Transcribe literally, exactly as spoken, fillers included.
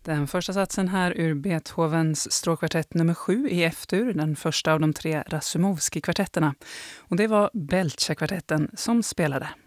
Den första satsen här ur Beethovens stråkkvartett nummer sju i F-dur, den första av de tre Razumovsky-kvartetterna. Och det var Beltza-kvartetten som spelade.